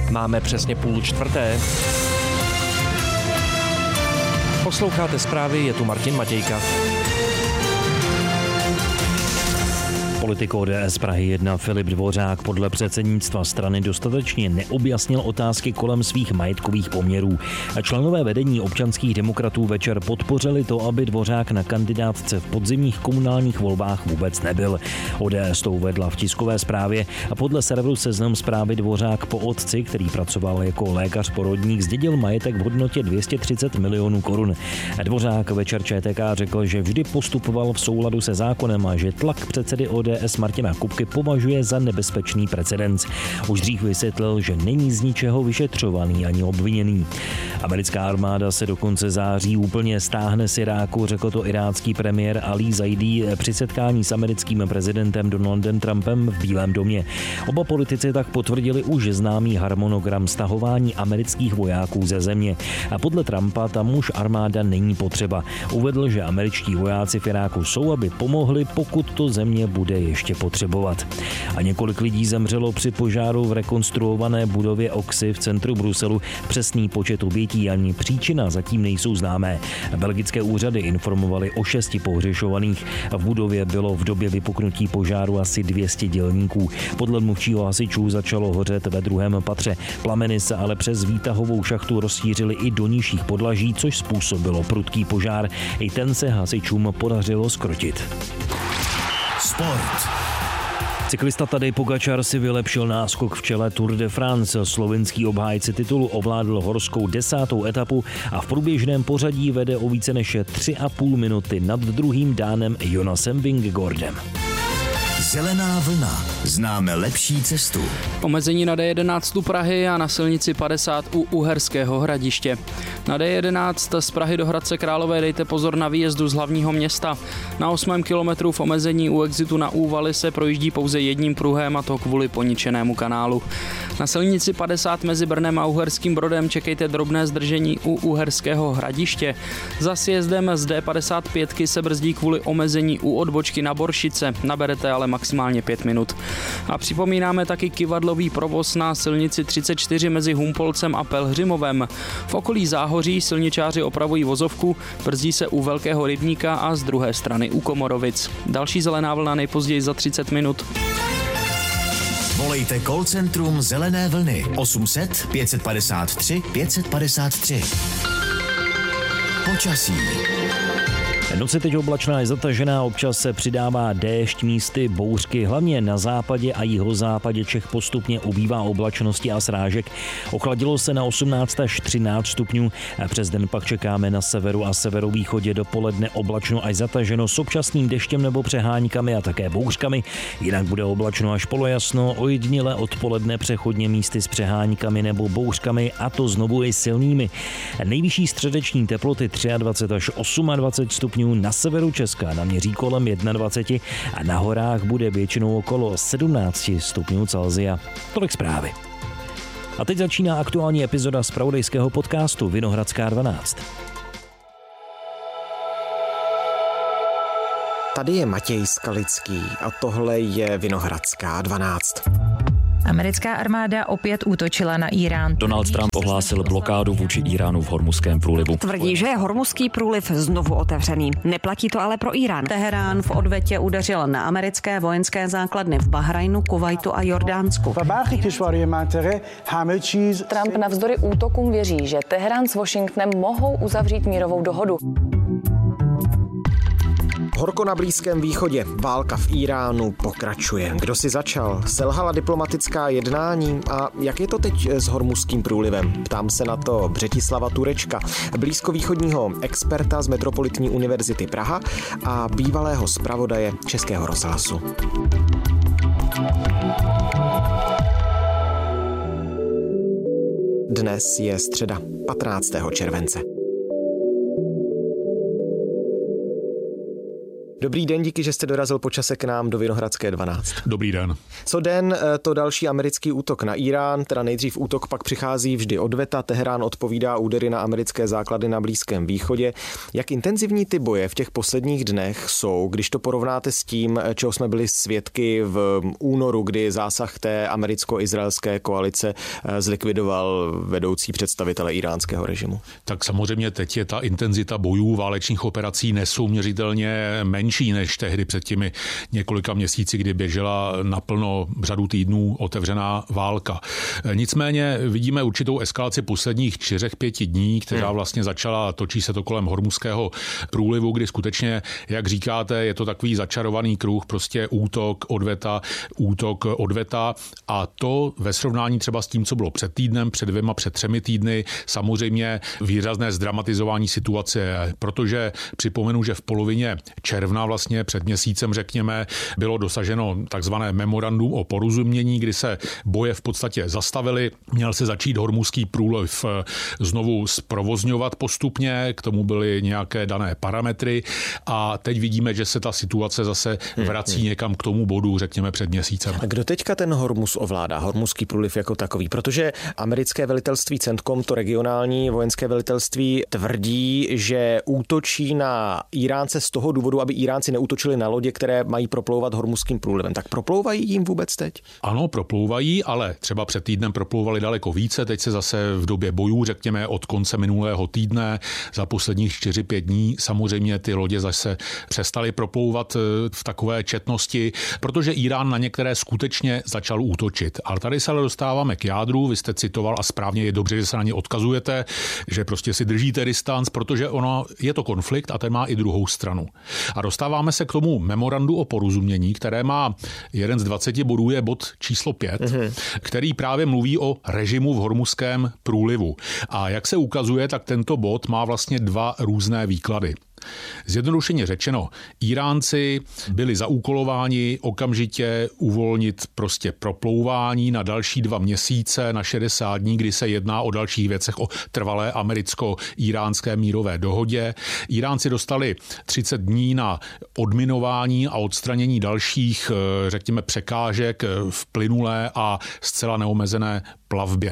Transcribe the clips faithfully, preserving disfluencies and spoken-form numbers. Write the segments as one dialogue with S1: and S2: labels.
S1: Máme přesně půl čtvrté. Posloucháte zprávy, je tu Martin Matějka. Politik O D S Prahy jedna Filip Dvořák podle předsednictva strany dostatečně neobjasnil otázky kolem svých majetkových poměrů. Členové vedení občanských demokratů večer podpořili to, aby Dvořák na kandidátce v podzimních komunálních volbách vůbec nebyl. O D S to uvedla v tiskové zprávě a podle serveru Seznam Zprávy Dvořák po otci, který pracoval jako lékař porodník, zdědil majetek v hodnotě dvě stě třicet milionů korun. Dvořák večer Č T K řekl, že vždy postupoval v souladu se zákonem a že tlak předsedy O D S Martina Kupky považuje za nebezpečný precedens. Už dřív vysvětlil, že není z ničeho vyšetřovaný ani obviněný. Americká armáda se do konce září úplně stáhne z Iráku, řekl to irácký premiér Ali Zaidi při setkání s americkým prezidentem Donaldem Trumpem v Bílém domě. Oba politici tak potvrdili už známý harmonogram stahování amerických vojáků ze země. A podle Trumpa tam už armáda není potřeba. Uvedl, že američtí vojáci v Iráku jsou, aby pomohli, pokud to země bude ještě potřebovat. A několik lidí zemřelo při požáru v rekonstruované budově Oxy v centru Bruselu. Přesný počet obětí ani příčina zatím nejsou známé. Belgické úřady informovaly o šesti pohřešovaných. V budově bylo v době vypuknutí požáru asi dvě stě dělníků. Podle mluvčího hasičů začalo hořet ve druhém patře. Plameny se ale přes výtahovou šachtu rozšířily i do nižších podlaží, což způsobilo prudký požár. I ten se hasičům podařilo zkrotit.
S2: Sport.
S1: Cyklista Tadej Pogačar si vylepšil náskok v čele Tour de France. Slovinský obhájce titulu ovládl horskou desátou etapu a v průběžném pořadí vede o více než tři a půl minuty nad druhým Dánem Jonasem Vingegaardem.
S2: Zelená vlna. Známe lepší cestu.
S3: Omezení na D jedenáct u Prahy a na silnici padesát u Uherského Hradiště. Na D jedenáct z Prahy do Hradce Králové dejte pozor na výjezdu z hlavního města. Na osmém kilometru v omezení u exitu na Úvaly se projíždí pouze jedním pruhem, a to kvůli poničenému kanálu. Na silnici padesát mezi Brnem a Uherským Brodem čekejte drobné zdržení u Uherského Hradiště. Za sjezdem z D padesát pět se brzdí kvůli omezení u odbočky na Boršice. Naberete ale maximálně pět minut. A připomínáme taky kyvadlový provoz na silnici třicet čtyři mezi Humpolcem a Pelhřimovem. V okolí Záhoří silničáři opravují vozovku, brzdí se u Velkého Rybníka a z druhé strany u Komorovic. Další zelená vlna nejpozději za třicet minut.
S2: Volejte call centrum Zelené vlny osm set pět padesát tři pět padesát tři. Počasí.
S1: Noc je teď oblačná, je zatažená, občas se přidává déšť, místy bouřky, hlavně na západě a jihozápadě Čech postupně ubývá oblačnosti a srážek. Ochladilo se na osmnáct až třináct stupňů, přes den pak čekáme na severu a severovýchodě dopoledne oblačno až zataženo s občasným deštěm nebo přeháňkami a také bouřkami. Jinak bude oblačno až polojasno, ojediněle odpoledne přechodně místy s přeháňkami nebo bouřkami, a to znovu i silnými. Nejvyšší středeční teploty dvacet tři až dvacet osm stupňů. Na severu Česka naměří kolem dvacet jedna a na horách bude většinou okolo sedmnáct stupňů Celsia. Tolik zprávy. A teď začíná aktuální epizoda zpravodajského podcastu Vinohradská dvanáct.
S4: Tady je Matěj Skalický a tohle je Vinohradská dvanáct.
S5: Americká armáda opět útočila na Irán.
S6: Donald Trump ohlásil blokádu vůči Iránu v Hormuzském průlivu.
S7: Tvrdí, že je Hormuzský průliv znovu otevřený. Neplatí to ale pro Irán. Teherán v odvetě udeřil na americké vojenské základny v Bahrajnu, Kuvajtu a Jordánsku. Trump navzdory útokům věří, že Teherán s Washingtonem mohou uzavřít mírovou dohodu.
S4: Horko na Blízkém východě, válka v Iránu pokračuje. Kdo si začal? Selhala diplomatická jednání? A jak je to teď s Hormuzským průlivem? Ptám se na to Břetislava Turečka, blízkovýchodního experta z Metropolitní univerzity Praha a bývalého zpravodaje Českého rozhlasu. Dnes je středa, patnáctého července. Dobrý den, díky, že jste dorazil po čase k nám do Vinohradské dvanáct.
S8: Dobrý den.
S4: Co den, to další americký útok na Irán, teda nejdřív útok, pak přichází vždy odveta. Teherán odpovídá údery na americké základy na Blízkém východě. Jak intenzivní ty boje v těch posledních dnech jsou, když to porovnáte s tím, čeho jsme byli svědky v únoru, kdy zásah té americko-izraelské koalice zlikvidoval vedoucí představitele iránského režimu?
S8: Tak samozřejmě teď je ta intenzita bojů, válečných operací nesouměřitelně menší než tehdy před těmi několika měsíci, kdy běžela naplno řadu týdnů otevřená válka. Nicméně vidíme určitou eskalaci posledních čtyřech, pěti dní, která vlastně začala, točí se to kolem Hormuzského průlivu, kdy skutečně, jak říkáte, je to takový začarovaný kruh, prostě útok, odveta, útok, odveta a to ve srovnání třeba s tím, co bylo před týdnem, před dvěma, před třemi týdny, samozřejmě výrazné zdramatizování situace, protože připomenu, že v polovině června vlastně před měsícem, řekněme, bylo dosaženo takzvané memorandum o porozumění, kdy se boje v podstatě zastavily. Měl se začít Hormuzský průliv znovu zprovozňovat postupně, k tomu byly nějaké dané parametry a teď vidíme, že se ta situace zase vrací někam k tomu bodu, řekněme, před měsícem.
S4: A kdo teďka ten Hormuz ovládá, Hormuzský průliv jako takový? Protože americké velitelství CENTCOM, to regionální vojenské velitelství, tvrdí, že útočí na Iránce z toho důvodu, aby Iránci neútočili na lodě, které mají proplouvat Hormuzským průlivem. Tak proplouvají jim vůbec teď?
S8: Ano, proplouvají, ale třeba před týdnem proplouvali daleko více. Teď se zase v době bojů, řekněme od konce minulého týdne, za posledních čtyři pět dní samozřejmě ty lodě zase přestaly proplouvat v takové četnosti, protože Irán na některé skutečně začal útočit. Ale tady se ale dostáváme k jádru, vy jste citoval a správně, je dobře, že se na ně odkazujete, že prostě si držíte distanc, protože ono je to konflikt a ten má i druhou stranu. A dostáváme se k tomu memorandu o porozumění, které má jeden z dvaceti bodů, je bod číslo pět, mm-hmm. který právě mluví o režimu v Hormuzském průlivu. A jak se ukazuje, tak tento bod má vlastně dva různé výklady. Zjednodušeně řečeno, Iránci byli zaúkolováni okamžitě uvolnit prostě proplouvání na další dva měsíce, na šedesát dní, kdy se jedná o dalších věcech, o trvalé americko-iránské mírové dohodě. Iránci dostali třicet dní na odminování a odstranění dalších, řekněme, překážek v plynulé a zcela neomezené plavbě.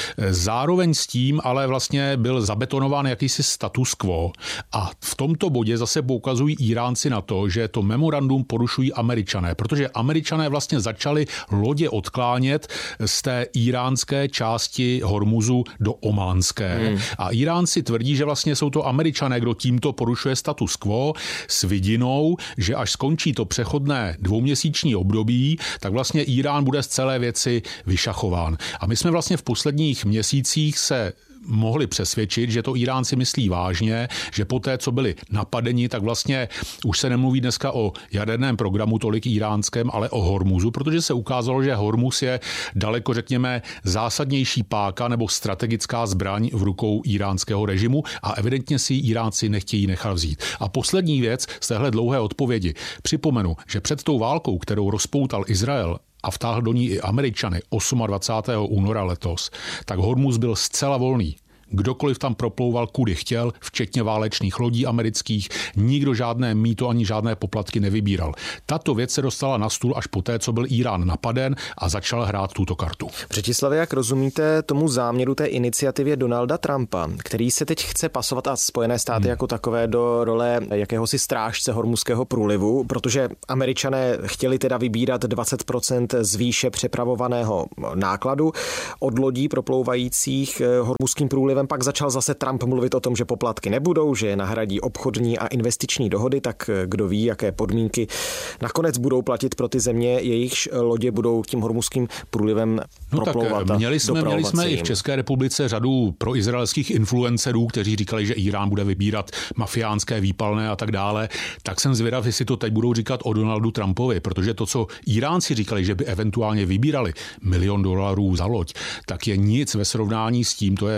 S8: Zároveň s tím ale vlastně byl zabetonován jakýsi status quo a v tomto bodě zase poukazují Iránci na to, že to memorandum porušují Američané, protože Američané vlastně začali lodě odklánět z té iránské části Hormuzu do ománské. Hmm. A Iránci tvrdí, že vlastně jsou to Američané, kdo tímto porušuje status quo s vidinou, že až skončí to přechodné dvouměsíční období, tak vlastně Irán bude z celé věci vyšachován. A my jsme vlastně v posledních měsících se mohli přesvědčit, že to Iránci myslí vážně, že poté, co byli napadeni, tak vlastně už se nemluví dneska o jaderném programu tolik iránském, ale o Hormuzu, protože se ukázalo, že Hormuz je daleko, řekněme, zásadnější páka nebo strategická zbraň v rukou iránského režimu a evidentně si Iránci nechtějí nechat vzít. A poslední věc z téhle dlouhé odpovědi. Připomenu, že před tou válkou, kterou rozpoutal Izrael a vtáhl do ní i Američany dvacátého osmého února letos, tak Hormuz byl zcela volný. Kdokoliv tam proplouval, kudy chtěl, včetně válečných lodí amerických, nikdo žádné mýto ani žádné poplatky nevybíral. Tato věc se dostala na stůl až poté, co byl Irán napaden a začal hrát tuto kartu.
S4: Břetislave, jak rozumíte tomu záměru té iniciativě Donalda Trumpa, který se teď chce pasovat a Spojené státy hmm. jako takové do role jakéhosi strážce Hormuzského průlivu, protože Američané chtěli teda vybírat dvacet procent z výše přepravovaného nákladu od lodí proplouvajících Hormuzským průlivem. Pak začal zase Trump mluvit o tom, že poplatky nebudou, že je nahradí obchodní a investiční dohody, tak kdo ví, jaké podmínky nakonec budou platit pro ty země, jejichž lodě budou tím Hormuzským průlivem
S8: no
S4: proplouvat.
S8: Tak měli jsme, měli jsme i v České republice řadu proizraelských influencerů, kteří říkali, že Irán bude vybírat mafiánské výpalné a tak dále. Tak jsem zvědav, jestli to teď budou říkat o Donaldu Trumpovi, protože to, co Iránci říkali, že by eventuálně vybírali milion dolarů za loď, tak je nic ve srovnání s tím, to je tuším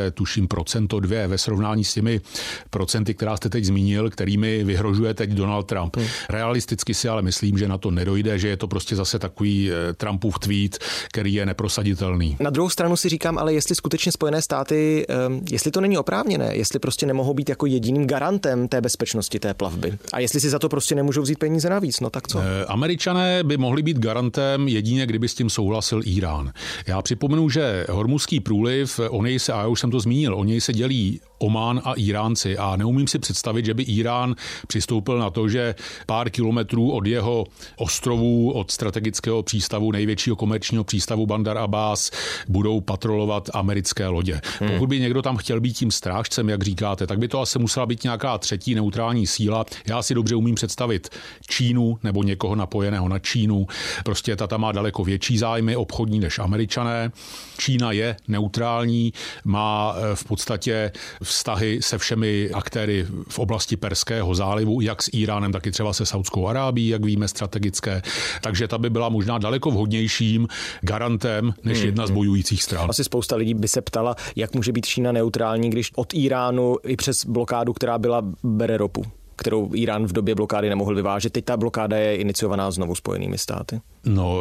S8: myslím, procento dvě ve srovnání s těmi procenty, která jste teď zmínil, kterými vyhrožuje teď Donald Trump. Hmm. Realisticky si ale myslím, že na to nedojde, že je to prostě zase takový Trumpův tweet, který je neprosaditelný.
S4: Na druhou stranu si říkám, ale jestli skutečně Spojené státy, jestli to není oprávněné, jestli prostě nemohou být jako jediným garantem té bezpečnosti té plavby. A jestli si za to prostě nemůžou vzít peníze navíc, no tak co?
S8: Američané by mohli být garantem jedině, kdyby s tím souhlasil Irán. Já připomenu, že Hormuzský průliv, o něj se, a já už jsem to zmínil, o něj se dělí Omán a Iránci a neumím si představit, že by Irán přistoupil na to, že pár kilometrů od jeho ostrovů, od strategického přístavu, největšího komerčního přístavu Bandar Abbas, budou patrolovat americké lodě. Hmm. Pokud by někdo tam chtěl být tím strážcem, jak říkáte, tak by to asi musela být nějaká třetí neutrální síla. Já si dobře umím představit Čínu nebo někoho napojeného na Čínu. Prostě ta tam má daleko větší zájmy obchodní než Američané. Čína je neutrální, má v podstatě vztahy se všemi aktéry v oblasti Perského zálivu, jak s Iránem, tak i třeba se Saudskou Arábií, jak víme, strategické. Takže ta by byla možná daleko vhodnějším garantem než hmm. jedna z bojujících stran.
S4: Asi spousta lidí by se ptala, jak může být Čína neutrální, když od Iránu i přes blokádu, která byla, bere ropu, kterou Irán v době blokády nemohl vyvážet. Teď ta blokáda je iniciovaná znovu Spojenými státy.
S8: No,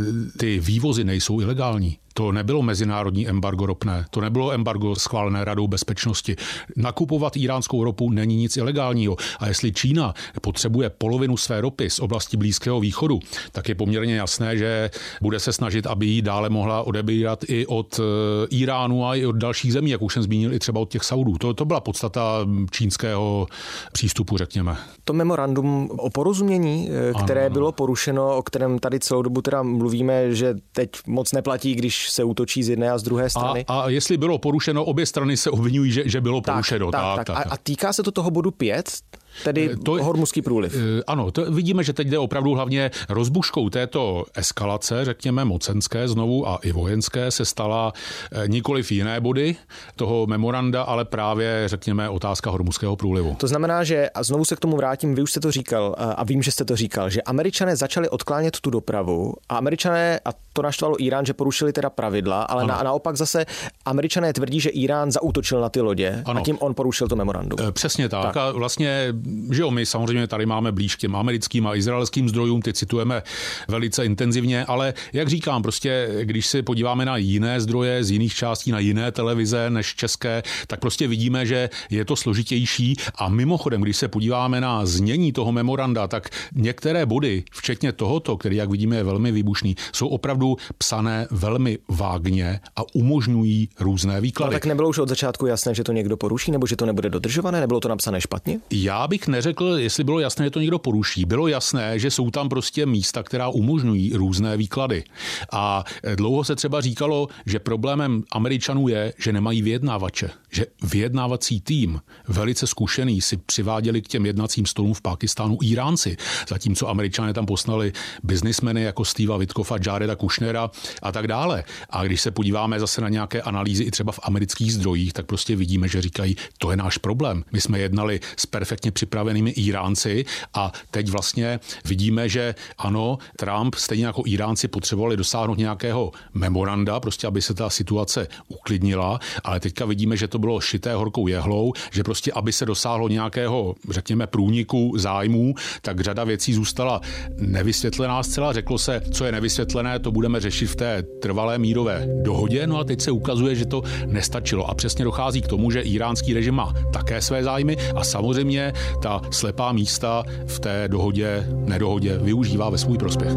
S8: ty vývozy nejsou ilegální. To nebylo mezinárodní embargo ropné, to nebylo embargo schválené Radou bezpečnosti. Nakupovat iránskou ropu není nic ilegálního. A jestli Čína potřebuje polovinu své ropy z oblasti Blízkého východu, tak je poměrně jasné, že bude se snažit, aby ji dále mohla odebírat i od Iránu a i od dalších zemí, jak už jsem zmínil, i třeba od těch Saudů. To, to byla podstata čínského přístupu, řekněme.
S4: To memorandum o porozumění, které ano. bylo porušeno, o kterém tady celou dobu teda mluvíme, že teď moc neplatí, když se útočí z jedné a z druhé strany.
S8: A, a jestli bylo porušeno, obě strany se obvinují, že, že bylo porušeno.
S4: Tak, tak, tak, tak. A, a týká se to toho bodu pět? Tedy to, Hormuzský průliv.
S8: Ano, to vidíme, že teď jde opravdu hlavně rozbuškou této eskalace, řekněme mocenské znovu a i vojenské, se stala nikoliv jiné body toho memoranda, ale právě, řekněme, otázka Hormuzského průlivu.
S4: To znamená, že, a znovu se k tomu vrátím, vy už jste to říkal a vím, že jste to říkal, že Američané začali odklánět tu dopravu a Američané, a to naštvalo Irán, že porušili teda pravidla, ale na, naopak zase Američané tvrdí, že Irán zaútočil na ty lodě ano. a tím on porušil to memorandum.
S8: Přesně tak. tak. A vlastně že jo, my samozřejmě tady máme blíž k těm americkým a izraelským zdrojům, ty citujeme velice intenzivně, ale jak říkám, prostě když se podíváme na jiné zdroje z jiných částí, na jiné televize než české, tak prostě vidíme, že je to složitější a mimochodem, když se podíváme na znění toho memoranda, tak některé body, včetně tohoto, který, jak vidíme, je velmi výbušný, jsou opravdu psané velmi vágně a umožňují různé výklady.
S4: No, tak nebylo už od začátku jasné, že to někdo poruší, nebo že to nebude dodržované, nebylo to napsané špatně?
S8: Já bych neřekl, jestli bylo jasné, že to někdo poruší. Bylo jasné, že jsou tam prostě místa, která umožňují různé výklady. A dlouho se třeba říkalo, že problémem Američanů je, že nemají vyjednávače. Že vyjednávací tým, velice zkušený, si přiváděli k těm jednacím stolům v Pákistánu Iránci, zatímco Američané tam poslali biznismeny jako Steva Witkoffa, Jareda Kushnera a tak dále. A když se podíváme zase na nějaké analýzy i třeba v amerických zdrojích, tak prostě vidíme, že říkají, to je náš problém. My jsme jednali s perfektně připravenými Iránci a teď vlastně vidíme, že ano, Trump stejně jako Iránci potřebovali dosáhnout nějakého memoranda, prostě aby se ta situace uklidnila, ale teďka vidíme, že to bylo šité horkou jehlou, že prostě aby se dosáhlo nějakého, řekněme, průniku zájmů, tak řada věcí zůstala nevysvětlená zcela. Řeklo se, co je nevysvětlené, to budeme řešit v té trvalé mírové dohodě, no a teď se ukazuje, že to nestačilo a přesně dochází k tomu, že iránský režim má také své zájmy a samozřejmě ta slepá místa v té dohodě, nedohodě využívá ve svůj prospěch.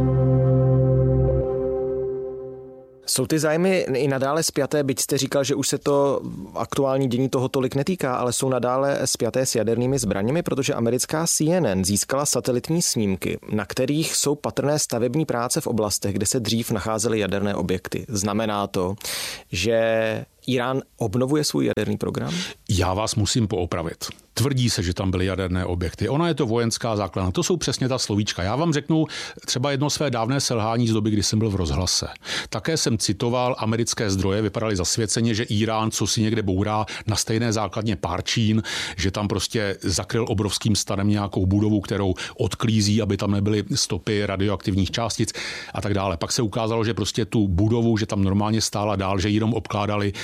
S4: Jsou ty zájmy i nadále spjaté, byť jste říkal, že už se to aktuální dění toho tolik netýká, ale jsou nadále spjaté s jadernými zbraněmi, protože americká C N N získala satelitní snímky, na kterých jsou patrné stavební práce v oblastech, kde se dřív nacházely jaderné objekty. Znamená to, že Irán obnovuje svůj jaderný program?
S8: Já vás musím poopravit. Tvrdí se, že tam byly jaderné objekty. Ona je to vojenská základna. To jsou přesně ta slovíčka. Já vám řeknu třeba jedno své dávné selhání z doby, kdy jsem byl v rozhlase. Také jsem citoval americké zdroje, vypadaly zasvěceně, že Irán, co si někde bourá na stejné základně Párčín, že tam prostě zakryl obrovským stanem nějakou budovu, kterou odklízí, aby tam nebyly stopy radioaktivních částic a tak dále. Pak se ukázalo, že prostě tu budovu, že tam normálně stála dál, že ji jenom obkládali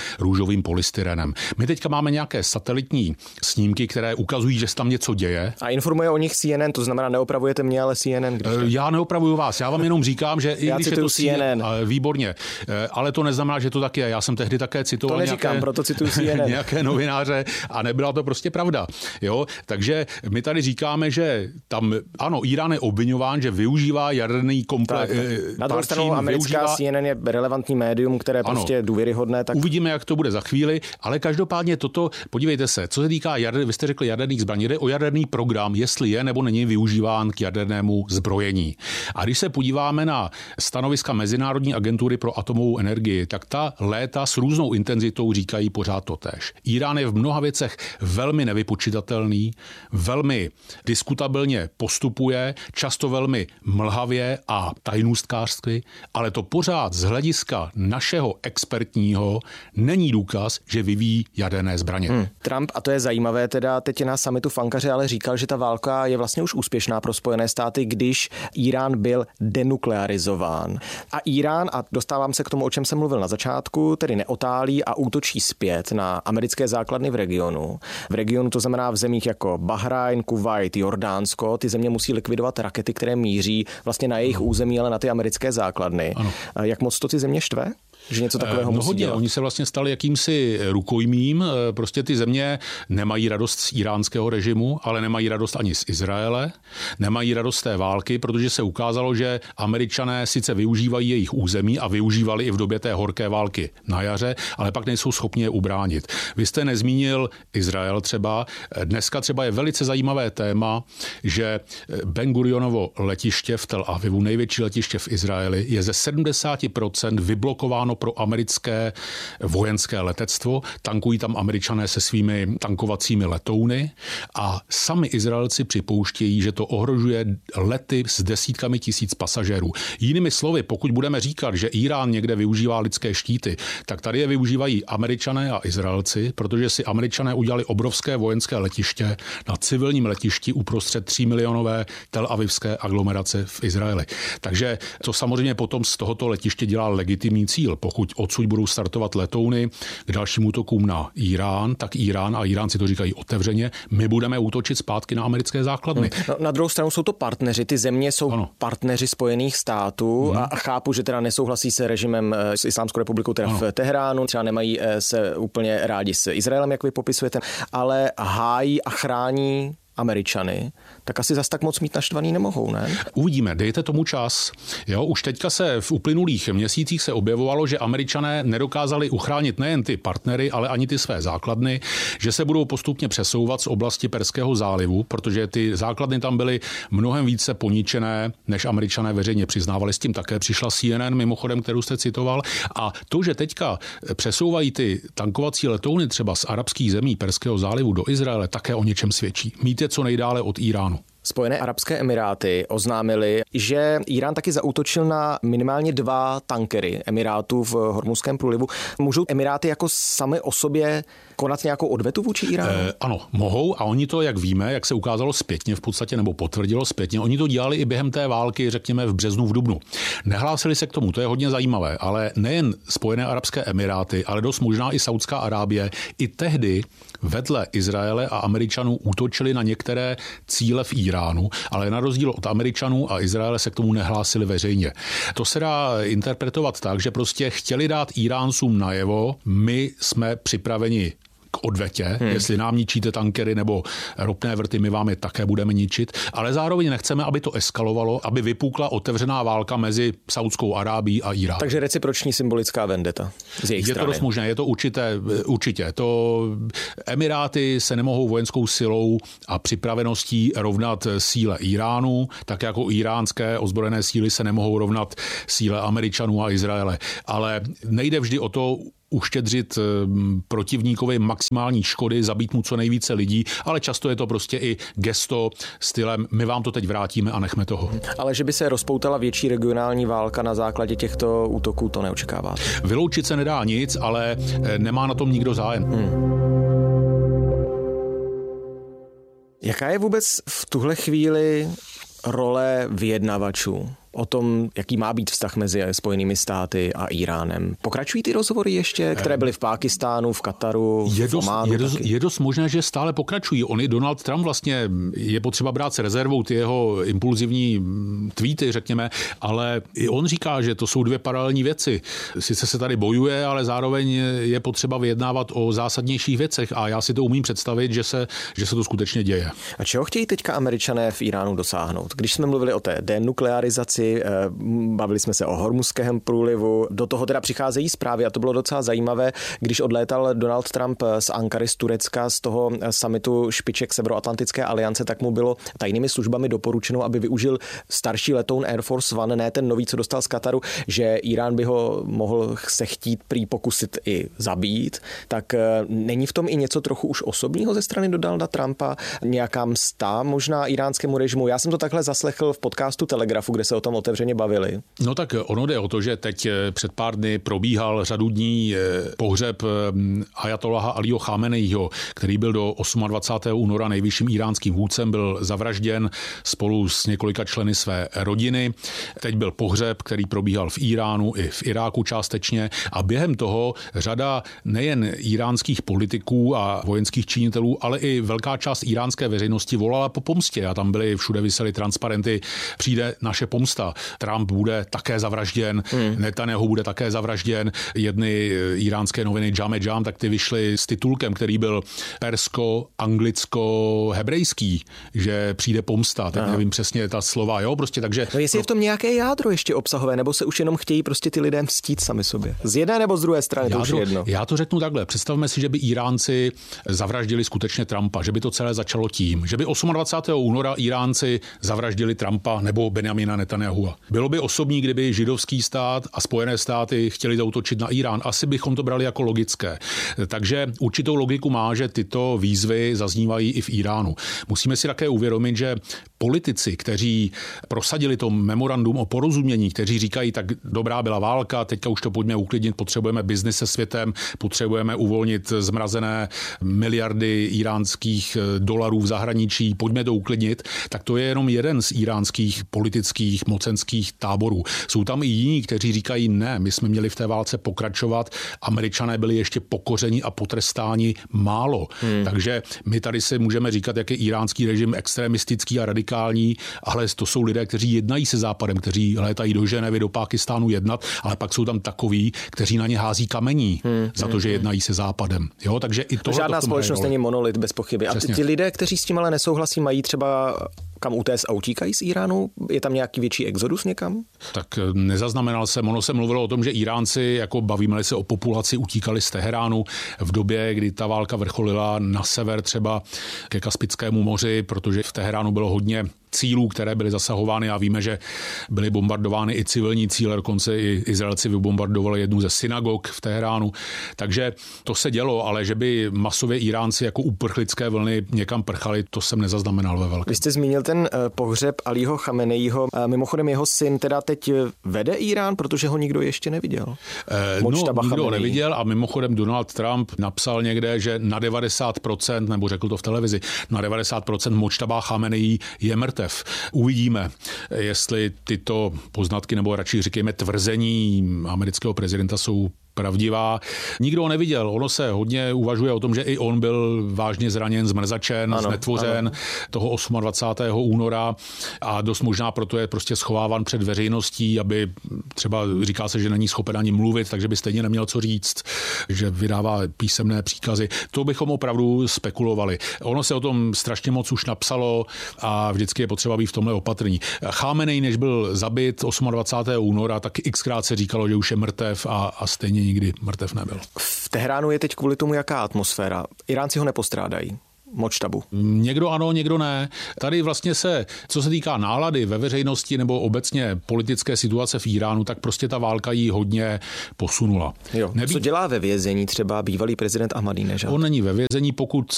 S8: růžovým polystyrenem. My teďka máme nějaké satelitní snímky, které ukazují, že se tam něco děje.
S4: A informuje o nich C N N, to znamená, neopravujete mě, ale C N N. Když
S8: já neopravuju vás, já vám jenom říkám, že i
S4: já
S8: když je to
S4: C N N.
S8: Výborně, ale to neznamená, že to tak je. Já jsem tehdy také citoval
S4: to neříkám,
S8: nějaké,
S4: proto cituju C N N.
S8: nějaké novináře a nebyla to prostě pravda. Jo? Takže my tady říkáme, že tam, ano, Irán je obviňován, že využívá jaderný komplex.
S4: Na druhou stranu americká využívá... C N N je relevantní médium, které ano, prostě důvěryhodné. Tak...
S8: Uvidíme, jak to bude za chvíli, ale každopádně toto, podívejte se, co se týká jader, vy jste řekli jaderných zbraní, jde o jaderný program, jestli je nebo není využíván k jadernému zbrojení. A když se podíváme na stanoviska Mezinárodní agentury pro atomovou energii, tak ta léta s různou intenzitou říkají pořád totéž. Irán je v mnoha věcech velmi nevypočitatelný, velmi diskutabilně postupuje, často velmi mlhavě a tajnůstkářsky, ale to pořád z hlediska našeho expertního není důkaz, že vyvíjí jaderné zbraně. Hmm.
S4: Trump, a to je zajímavé, teda teď na summitu v Ankaře, ale říkal, že ta válka je vlastně už úspěšná pro Spojené státy, když Irán byl denuklearizován. A Irán, a dostávám se k tomu, o čem jsem mluvil na začátku, tedy neotálí a útočí zpět na americké základny v regionu. V regionu to znamená v zemích jako Bahrajn, Kuvajt, Jordánsko, ty země musí likvidovat rakety, které míří vlastně na jejich území, ale na ty americké základny. Ano. Jak moc to ty země štve? Že něco takového
S8: no
S4: musí
S8: hodně.
S4: dělat.
S8: Oni se vlastně stali jakýmsi rukojmím. Prostě ty země nemají radost z iránského režimu, ale nemají radost ani z Izraele. Nemají radost té války, protože se ukázalo, že Američané sice využívají jejich území a využívali i v době té horké války na jaře, ale pak nejsou schopni je ubránit. Vy jste nezmínil Izrael třeba. Dneska třeba je velice zajímavé téma, že Ben Gurionovo letiště v Tel Avivu, největší letiště v Izraeli, je ze sedmdesát procent vyblokováno pro americké vojenské letectvo. Tankují tam Američané se svými tankovacími letouny a sami Izraelci připouštějí, že to ohrožuje lety s desítkami tisíc pasažérů. Jinými slovy, pokud budeme říkat, že Irán někde využívá lidské štíty, tak tady je využívají Američané a Izraelci, protože si Američané udělali obrovské vojenské letiště na civilním letišti uprostřed třímilionové telavivské aglomerace v Izraeli. Takže to samozřejmě potom z tohoto letiště dělá legitimní cíl. Pokud odsud budou startovat letouny k dalším útokům na Irán, tak Irán a Iránci to říkají otevřeně, my budeme útočit zpátky na americké základny.
S4: No, na druhou stranu jsou to partneři, ty země jsou ano. partneři Spojených států hmm. a chápu, že teda nesouhlasí se režimem s Islámskou republikou teda ano. v Teheránu, třeba nemají se úplně rádi s Izraelem, jak vy popisujete, ale hájí a chrání Američany, tak asi zas tak moc mít naštvaný nemohou, ne?
S8: Uvidíme, dejte tomu čas. Jo, už teďka se v uplynulých měsících se objevovalo, že Američané nedokázali uchránit nejen ty partnery, ale ani ty své základny, že se budou postupně přesouvat z oblasti Perského zálivu, protože ty základny tam byly mnohem více poničené, než Američané veřejně přiznávali. S tím také přišla C N N, mimochodem, kterou jste citoval. A to, že teďka přesouvají ty tankovací letouny třeba z arabských zemí Perského zálivu do Izraele, také o něčem svědčí. Mít co nejdále od Iránu.
S4: Spojené arabské emiráty oznámili, že Irán taky zaútočil na minimálně dva tankery emirátů v Hormuzském průlivu. Můžou emiráty jako sami o sobě konat nějakou odvetu vůči Iránu?
S8: Eh, ano, mohou a oni to, jak víme, jak se ukázalo zpětně v podstatě, nebo potvrdilo zpětně, oni to dělali i během té války, řekněme v březnu, v dubnu. Nehlásili se k tomu, to je hodně zajímavé, ale nejen Spojené arabské emiráty, ale dost možná i Saudská Arábie, i tehdy vedle Izraele a Američanů útočili na některé cíle v Iránu, ale na rozdíl od Američanů a Izraele se k tomu nehlásili veřejně. To se dá interpretovat tak, že prostě chtěli dát Iráncům najevo, my jsme připraveni k odvetě, hmm. jestli nám ničíte tankery nebo ropné vrty, my vám je také budeme ničit, ale zároveň nechceme, aby to eskalovalo, aby vypukla otevřená válka mezi Saudskou Arábií a Iránem.
S4: Takže reciproční symbolická vendeta z jejich
S8: je
S4: strany.
S8: To dost možné, je to určité, určitě. To Emiráty se nemohou vojenskou silou a připraveností rovnat síle Iránu, tak jako iránské ozbrojené síly se nemohou rovnat síle Američanů a Izraele. Ale nejde vždy o to uštědřit protivníkovi maximální škody, zabít mu co nejvíce lidí, ale často je to prostě i gesto stylem my vám to teď vrátíme a nechme toho.
S4: Ale že by se rozpoutala větší regionální válka na základě těchto útoků, to neočekáváte?
S8: Vyloučit se nedá nic, ale nemá na tom nikdo zájem. Hmm.
S4: Jaká je vůbec v tuhle chvíli role vyjednavačů? o tom, jaký má být vztah mezi Spojenými státy a Iránem. Pokračují ty rozhovory ještě, které byly v Pákistánu, v Kataru,
S8: je
S4: v
S8: dost,
S4: Ománu?
S8: Je dost, je dost možné, že stále pokračují. On i Donald Trump vlastně je potřeba brát s rezervou ty jeho impulzivní tweety, řekněme, ale i on říká, že to jsou dvě paralelní věci. Sice se tady bojuje, ale zároveň je potřeba vyjednávat o zásadnějších věcech a já si to umím představit, že se, že se to skutečně děje.
S4: A čeho chtějí teďka Američané v Iránu dosáhnout? Když jsme mluvili o té denuklearizaci, bavili jsme se o Hormuzském průlivu, do toho teda přicházejí zprávy a to bylo docela zajímavé, když odlétal Donald Trump z Ankary, z Turecka, z toho summitu špiček Severoatlantické aliance, tak mu bylo tajnými službami doporučeno, aby využil starší letoun Air Force One, ne ten nový, co dostal z Kataru, že Irán by ho mohl se chtít prý pokusit i zabít. Tak není v tom i něco trochu už osobního ze strany Donalda Trumpa? Nějaká msta možná iránskému režimu? Já jsem to takhle zaslechl v podcastu Telegrafu, kde se o tom otevřeně bavili.
S8: No tak ono jde o to, že teď před pár dny probíhal řadu dní pohřeb ajatolláha Alího Chámenejího, který byl do dvacátého osmého února nejvyšším iránským vůdcem, byl zavražděn spolu s několika členy své rodiny. Teď byl pohřeb, který probíhal v Iránu i v Iráku částečně a během toho řada nejen iránských politiků a vojenských činitelů, ale i velká část iránské veřejnosti volala po pomstě a tam byly všude visely transparenty, přijde naše pomsta. Trump bude také zavražděn, hmm. Netanyahu bude také zavražděn. Jedny iránské noviny Jame Jam, tak ty vyšly s titulkem, který byl persko-anglicko-hebrejský, že přijde pomsta. Teď nevím přesně ta slova, jo, prostě takže...
S4: No jestli je v tom nějaké jádro ještě obsahové, nebo se už jenom chtějí prostě ty lidé mstít sami sobě. Z jedné nebo z druhé strany,
S8: jádro,
S4: to už je jedno.
S8: Já to řeknu takhle. Představme si, že by Iránci zavraždili skutečně Trumpa, že by to celé začalo tím, že by dvacátého osmého února Iránci zavraždili Trumpa nebo Benjamina Netanyahua. Bylo by osobní, kdyby židovský stát a Spojené státy chtěli zaútočit na Irán. Asi bychom to brali jako logické. Takže určitou logiku má, že tyto výzvy zaznívají i v Iránu. Musíme si také uvědomit, že politici, kteří prosadili to memorandum o porozumění, kteří říkají, tak dobrá byla válka, teďka už to pojďme uklidnit, potřebujeme biznis se světem, potřebujeme uvolnit zmrazené miliardy iránských dolarů v zahraničí, pojďme to uklidnit, tak to je jenom jeden z iránských politických mocenských táborů. Jsou tam i jiní, kteří říkají, ne, my jsme měli v té válce pokračovat, Američané byli ještě pokořeni a potrestáni málo. Hmm. Takže my tady si můžeme říkat, jak je iránský režim extremistický a radikální, ale to jsou lidé, kteří jednají se Západem, kteří létají do Ženevy, do Pákistánu jednat, ale pak jsou tam takoví, kteří na ně hází kamení hmm. za to, že jednají se Západem. Jo, takže i tohle
S4: žádná společnost není monolit bez pochyby.
S8: Přesně.
S4: A ty, ty lidé, kteří s tím ale nesouhlasí, mají třeba kam utéct a utíkají z Iránu? Je tam nějaký větší exodus někam?
S8: Tak nezaznamenal jsem. Ono se mluvilo o tom, že Iránci, jako bavíme se o populaci, utíkali z Teheránu v době, kdy ta válka vrcholila na sever třeba ke Kaspickému moři, protože v Teheránu bylo hodně cílů, které byly zasahovány a víme, že byly bombardovány i civilní cíle, dokonce i Izraelci vybombardovali jednu ze synagog v Teheránu. Takže to se dělo, ale že by masově Iránci jako uprchlické vlny někam prchali, to jsem nezaznamenal ve velkém.
S4: Vy jste zmínil ten pohřeb Alího Chamenejího. Mimochodem jeho syn teda teď vede Irán, protože ho nikdo ještě neviděl.
S8: Eh, no, nikdo Chamenejí. neviděl a mimochodem Donald Trump napsal někde, že na devadesát procent, nebo řekl to v televizi, na devadesát procent Močtaba Chamenejí je mrtev. Uvidíme, jestli tyto poznatky, nebo radši říkejme tvrzení amerického prezidenta jsou pravdivá. Nikdo ho neviděl. Ono se hodně uvažuje o tom, že i on byl vážně zraněn, zmrzačen, ano, znetvořen ano. toho dvacátého osmého února a dost možná proto je prostě schováván před veřejností, aby třeba říká se, že není schopen ani mluvit, takže by stejně neměl co říct, že vydává písemné příkazy. To bychom opravdu spekulovali. Ono se o tom strašně moc už napsalo a vždycky je potřeba být v tomhle opatrní. Chámenej, než byl zabit dvacátého osmého února, tak xkrát se říkalo, že už je mrtev a, a stejně nikdy mrtev nebyl.
S4: V Teheránu je teď kvůli tomu jaká atmosféra? Iránci ho nepostrádají. Močtabu.
S8: Někdo ano, někdo ne. Tady vlastně se, co se týká nálady ve veřejnosti nebo obecně politické situace v Iránu, tak prostě ta válka jí hodně posunula.
S4: Jo. Nebý... Co dělá ve vězení třeba bývalý prezident Ahmadinejad?
S8: On není ve vězení, pokud se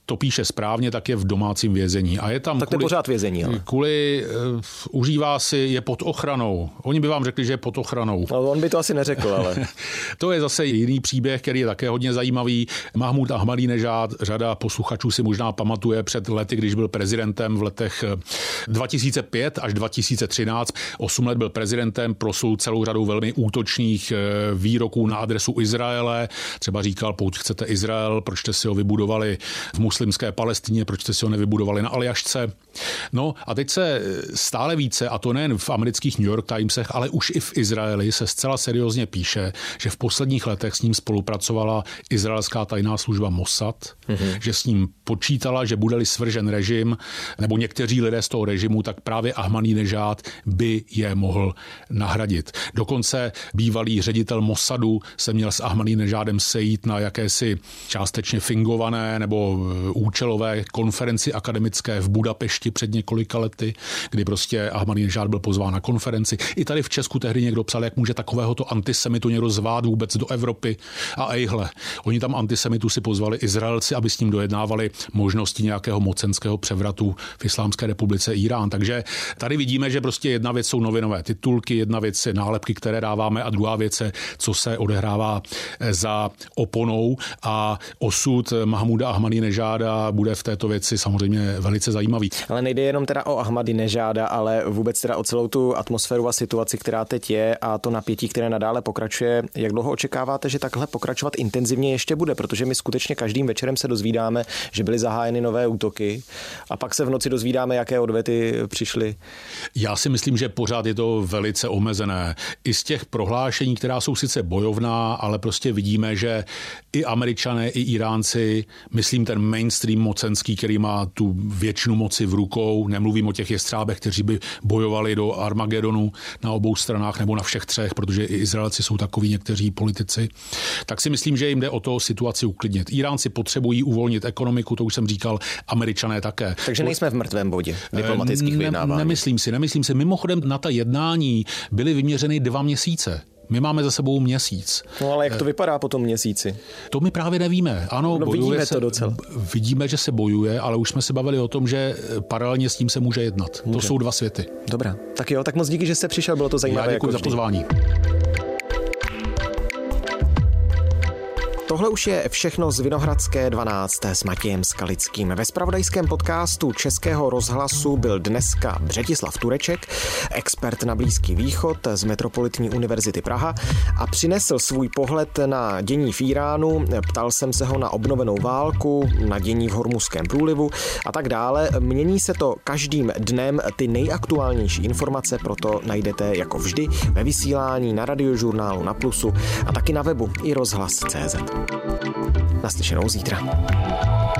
S8: to píše správně, tak je v domácím vězení. A je tam
S4: tak to je pořád vězení, ale.
S8: Kvůli uh, užívá si, je pod ochranou. Oni by vám řekli, že je pod ochranou.
S4: No, on by to asi neřekl, ale.
S8: To je zase jiný příběh, který je také hodně zajímavý. Mahmud Ahmadinejad, řada posluchačů si možná pamatuje před lety, když byl prezidentem v letech dva tisíce pět až dva tisíce třináct. Osm let byl prezidentem, proslul celou řadou velmi útočných výroků na adresu Izraele. Třeba říkal, pokud chcete Izrael, proč jste si ho vybudovali v muslimské Palestině, proč jste si ho nevybudovali na Aljašce. No a teď se stále více, a to nejen v amerických New York Timesech, ale už i v Izraeli se zcela seriózně píše, že v posledních letech s ním spolupracovala izraelská tajná služba Mossad, mm-hmm. že s ním počítala, že bude-li svržen režim, nebo někteří lidé z toho režimu, tak právě Ahmadinejad by je mohl nahradit. Dokonce bývalý ředitel Mossadu se měl s Ahmadinejadem sejít na jakési částečně fingované nebo účelové konferenci akademické v Budapešti před několika lety, kdy prostě Ahmadinejad byl pozván na konferenci. I tady v Česku tehdy někdo psal, jak může takovéhoto antisemitu někdo zvát vůbec do Evropy. A ejhle, oni tam antisemitu si pozvali Izraelci, aby s ním dojednávali možnosti nějakého mocenského převratu v Islámské republice Irán. Takže tady vidíme, že prostě jedna věc jsou novinové titulky, jedna věc je nálepky, které dáváme, a druhá věc je, co se odehrává za oponou, a osud Mahmuda Ahmadinejada bude v této věci samozřejmě velice zajímavý.
S4: Ale nejde jenom teda o Ahmadinejada, ale vůbec teda o celou tu atmosféru a situaci, která teď je, a to napětí, které nadále pokračuje. Jak dlouho očekáváte, že takhle pokračovat intenzivně ještě bude? Protože my skutečně každým večerem se dozvídáme, že byly zahájeny nové útoky, a pak se v noci dozvídáme, jaké odvety přišly.
S8: Já si myslím, že pořád je to velice omezené. I z těch prohlášení, která jsou sice bojovná, ale prostě vidíme, že i Američané, i Iránci, myslím ten mainstream mocenský, který má tu většinu moci v rukou, nemluvím o těch jestřábech, kteří by bojovali do Armagedonu na obou stranách nebo na všech třech, protože i Izraelci jsou takoví někteří politici, tak si myslím, že jim jde o to situaci uklidnit. Iránci potřebují uvolnit ekonomiku, to už jsem říkal, Američané také.
S4: Takže nejsme v mrtvém bodě diplomatických vyjednávání.
S8: Ne, nemyslím si, nemyslím si. Mimochodem na ta jednání byly vyměřeny dva měsíce. My máme za sebou měsíc.
S4: No ale jak to vypadá po tom měsíci?
S8: To my právě nevíme. Ano,
S4: no, vidíme se, to docela.
S8: Vidíme, že se bojuje, ale už jsme se bavili o tom, že paralelně s tím se může jednat. Může. To jsou dva světy.
S4: Dobrá. Tak jo, tak moc díky, že jste přišel, bylo to zajímavé.
S8: Já děkuji
S4: jako
S8: za pozvání.
S4: Tohle už je všechno z Vinohradské dvanáct s Matějem Skalickým. Ve zpravodajském podcastu Českého rozhlasu byl dneska Břetislav Tureček, expert na Blízký východ z Metropolitní univerzity Praha, a přinesl svůj pohled na dění v Iránu. Ptal jsem se ho na obnovenou válku, na dění v Hormuzském průlivu a tak dále. Mění se to každým dnem, ty nejaktuálnější informace proto najdete jako vždy ve vysílání na Radiožurnálu na Plusu a taky na webu i rozhlas tečka cé zet. Naslyšenou zítra.